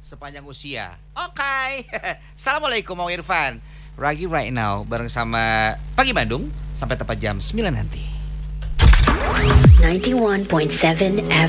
sepanjang usia. Oke. Assalamualaikum Mau Irfan. Ragi right now bareng sama Pagi Bandung sampai tepat jam 9 nanti. 91.7